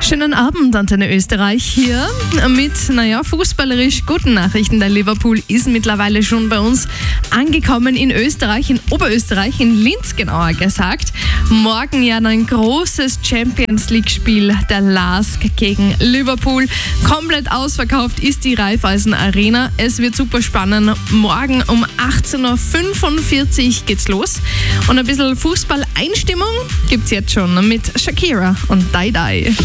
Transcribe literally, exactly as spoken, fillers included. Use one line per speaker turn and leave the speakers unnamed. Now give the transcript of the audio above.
Schönen Abend, Antenne Österreich hier mit, naja, fußballerisch guten Nachrichten. Der Liverpool ist mittlerweile schon bei uns angekommen in Österreich, in Oberösterreich, in Linz genauer gesagt. Morgen ja ein großes Champions-League-Spiel der L A S K gegen Liverpool. Komplett ausverkauft ist die Raiffeisen Arena. Es wird super spannend. Morgen um achtzehn Uhr fünfundvierzig geht's los. Und ein bisschen Fußball-Einstimmung gibt's jetzt schon mit Shakira und Die Die.